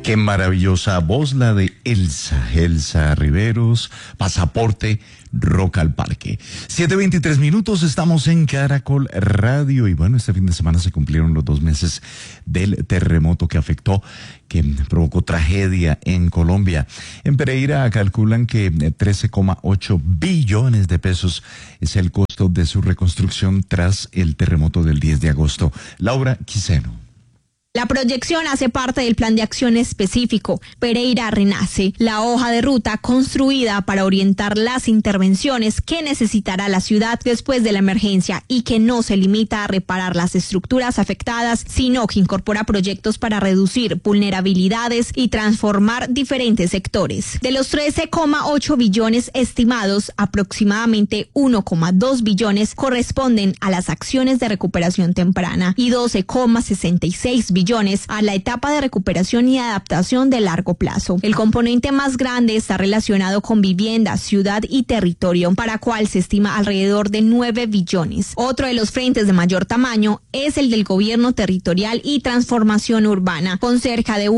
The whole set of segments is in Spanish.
Qué maravillosa voz la de Elsa Riveros, Pasaporte, Rock al Parque. 7:23, estamos en Caracol Radio y bueno, este fin de semana se cumplieron los 2 meses del terremoto que provocó tragedia en Colombia. En Pereira calculan que 13,8 billones de pesos es el costo de su reconstrucción tras el terremoto del 10 de agosto. Laura Quiseno. La proyección hace parte del plan de acción específico Pereira Renace, la hoja de ruta construida para orientar las intervenciones que necesitará la ciudad después de la emergencia y que no se limita a reparar las estructuras afectadas, sino que incorpora proyectos para reducir vulnerabilidades y transformar diferentes sectores. De los 13,8 billones estimados, aproximadamente 1,2 billones corresponden a las acciones de recuperación temprana y 12,66 billones a la etapa de recuperación y adaptación de largo plazo. El componente más grande está relacionado con vivienda, ciudad y territorio, para cual se estima alrededor de 9 billones. Otro de los frentes de mayor tamaño es el del gobierno territorial y transformación urbana, con cerca de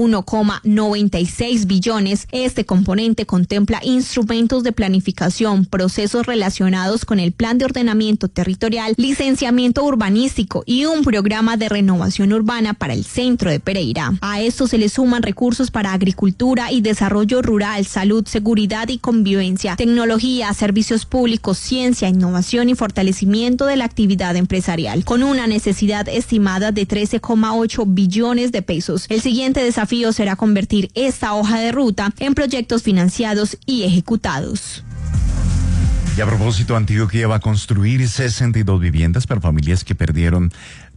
1,96 billones. Este componente contempla instrumentos de planificación, procesos relacionados con el plan de ordenamiento territorial, licenciamiento urbanístico y un programa de renovación urbana para el centro de Pereira. A esto se le suman recursos para agricultura y desarrollo rural, salud, seguridad y convivencia, tecnología, servicios públicos, ciencia, innovación y fortalecimiento de la actividad empresarial, con una necesidad estimada de 13,8 billones de pesos. El siguiente desafío será convertir esta hoja de ruta en proyectos financiados y ejecutados. Y a propósito, Antioquia va a construir 62 viviendas para familias que perdieron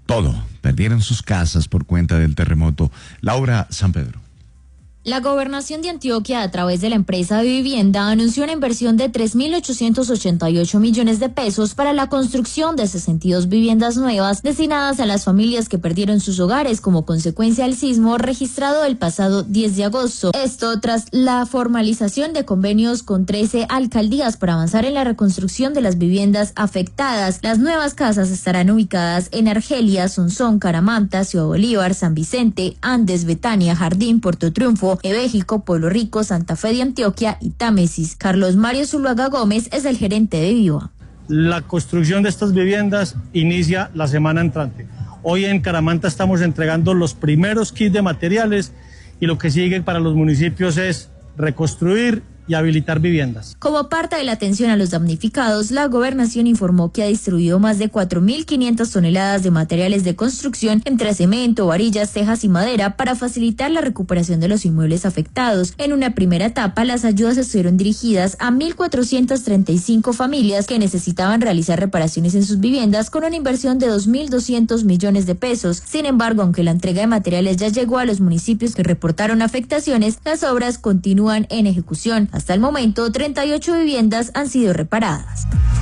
sus casas por cuenta del terremoto. Laura San Pedro. La Gobernación de Antioquia, a través de la empresa de vivienda, anunció una inversión de 3.888 millones de pesos para la construcción de 62 viviendas nuevas destinadas a las familias que perdieron sus hogares como consecuencia del sismo registrado el pasado 10 de agosto. Esto tras la formalización de convenios con 13 alcaldías para avanzar en la reconstrucción de las viviendas afectadas. Las nuevas casas estarán ubicadas en Argelia, Sonsón, Caramanta, Ciudad Bolívar, San Vicente, Andes, Betania, Jardín, Puerto Triunfo, México, Pueblo Rico, Santa Fe de Antioquia y Támesis. Carlos Mario Zuluaga Gómez es el gerente de Viva. La construcción de estas viviendas inicia la semana entrante. Hoy en Caramanta estamos entregando los primeros kits de materiales y lo que sigue para los municipios es reconstruir y habilitar viviendas. Como parte de la atención a los damnificados, la gobernación informó que ha distribuido más de 4.500 toneladas de materiales de construcción entre cemento, varillas, tejas y madera para facilitar la recuperación de los inmuebles afectados. En una primera etapa, las ayudas estuvieron dirigidas a 1.435 familias que necesitaban realizar reparaciones en sus viviendas con una inversión de 2.200 millones de pesos. Sin embargo, aunque la entrega de materiales ya llegó a los municipios que reportaron afectaciones, las obras continúan en ejecución. Hasta el momento, 38 viviendas han sido reparadas.